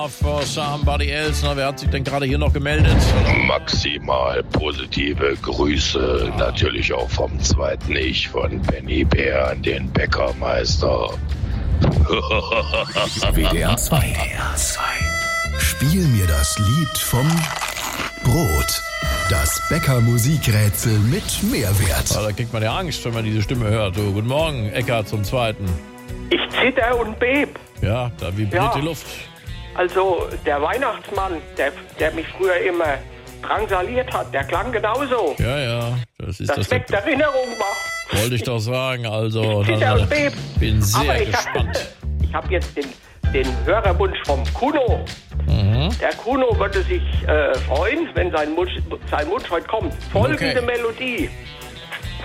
For somebody else. Na, wer hat sich denn gerade hier noch gemeldet? Maximal positive Grüße, natürlich auch vom zweiten Ich von Benny Bär, den Bäckermeister. WDR 2. Spiel mir das Lied vom Brot. Das Bäcker-Musikrätsel mit Mehrwert. Da kriegt man ja Angst, wenn man diese Stimme hört. So, guten Morgen, Eckart zum Zweiten. Ich zitter und beb. Ja, da vibriert die Luft. Also der Weihnachtsmann, der mich früher immer drangsaliert hat, der klang genauso. Ja, das ist das weckt Erinnerung wach. Wollte ich doch sagen, also. Ich zitter und beb. Bin sehr gespannt. Ich habe jetzt den Hörerwunsch vom Kuno. Der Kuno würde sich freuen, wenn sein Wunsch heute kommt. Folgende Melodie.